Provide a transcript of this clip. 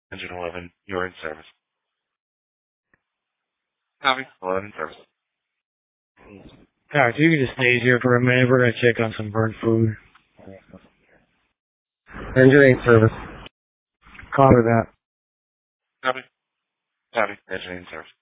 Engine 11, you're in service. Copy. 11 service. Alright, so you can just stay here for a minute. We're gonna check on some burnt food. Engine 8 service. Copy that. Copy. Copy. Engine 8 service.